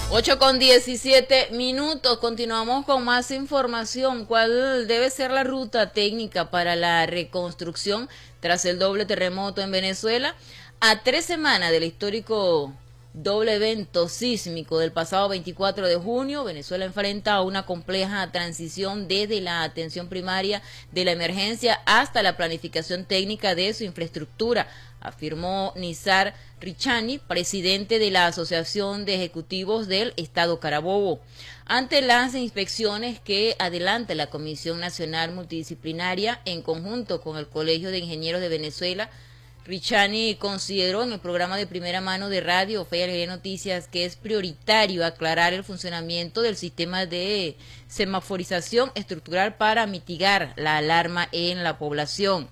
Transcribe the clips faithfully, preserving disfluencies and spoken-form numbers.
ocho con diecisiete minutos, continuamos con más información. ¿Cuál debe ser la ruta técnica para la reconstrucción tras el doble terremoto en Venezuela? A tres semanas del histórico doble evento sísmico del pasado veinticuatro de junio, Venezuela enfrenta a una compleja transición desde la atención primaria de la emergencia hasta la planificación técnica de su infraestructura, afirmó Nizar Richani, presidente de la Asociación de Ejecutivos del Estado Carabobo. Ante las inspecciones que adelanta la Comisión Nacional Multidisciplinaria en conjunto con el Colegio de Ingenieros de Venezuela, Richani consideró en el programa de primera mano de radio Fe y Alegría Noticias que es prioritario aclarar el funcionamiento del sistema de semaforización estructural para mitigar la alarma en la población.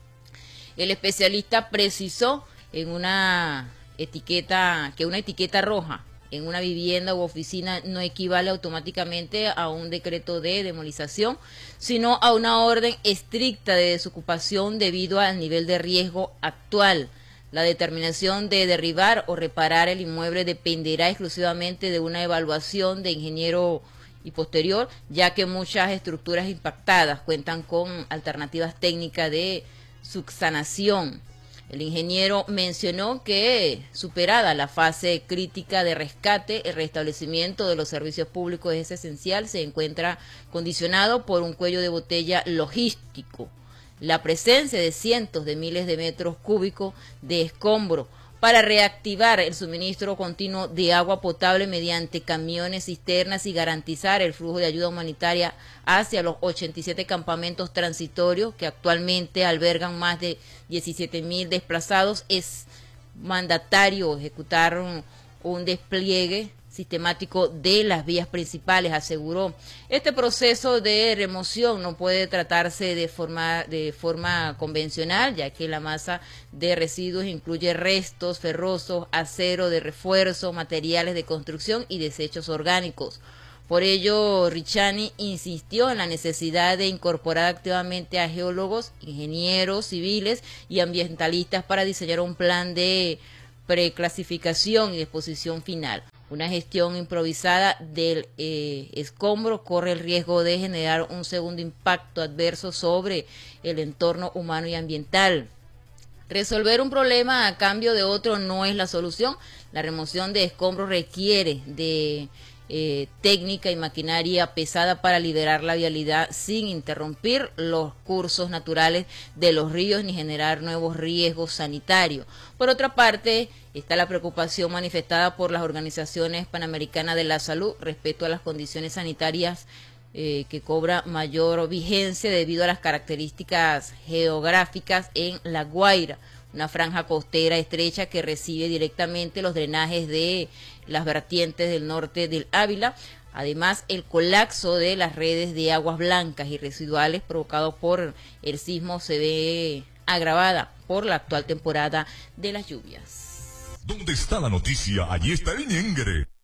El especialista precisó en una etiqueta que una etiqueta roja en una vivienda u oficina no equivale automáticamente a un decreto de demolización, sino a una orden estricta de desocupación debido al nivel de riesgo actual. La determinación de derribar o reparar el inmueble dependerá exclusivamente de una evaluación de ingeniero y posterior, ya que muchas estructuras impactadas cuentan con alternativas técnicas de subsanación. El ingeniero mencionó que, superada la fase crítica de rescate, el restablecimiento de los servicios públicos es esencial, se encuentra condicionado por un cuello de botella logístico, la presencia de cientos de miles de metros cúbicos de escombro para reactivar el suministro continuo de agua potable mediante camiones, cisternas y garantizar el flujo de ayuda humanitaria hacia los ochenta y siete campamentos transitorios que actualmente albergan más de diecisiete mil desplazados. Es mandatario ejecutar un, un despliegue sistemático de las vías principales, aseguró. Este proceso de remoción no puede tratarse de forma, de forma convencional, ya que la masa de residuos incluye restos ferrosos, acero de refuerzo, materiales de construcción y desechos orgánicos. Por ello, Richani insistió en la necesidad de incorporar activamente a geólogos, ingenieros civiles y ambientalistas para diseñar un plan de preclasificación y disposición final. Una gestión improvisada del eh, escombro corre el riesgo de generar un segundo impacto adverso sobre el entorno humano y ambiental. Resolver un problema a cambio de otro no es la solución. La remoción de escombros requiere de eh, técnica y maquinaria pesada para liberar la vialidad sin interrumpir los cursos naturales de los ríos ni generar nuevos riesgos sanitarios. Por otra parte, está la preocupación manifestada por las organizaciones panamericanas de la salud respecto a las condiciones sanitarias eh, que cobra mayor vigencia debido a las características geográficas en La Guaira, una franja costera estrecha que recibe directamente los drenajes de las vertientes del norte del Ávila. Además, el colapso de las redes de aguas blancas y residuales provocado por el sismo se ve agravada por la actual temporada de las lluvias. ¿Dónde está la noticia? Allí está el ñengre.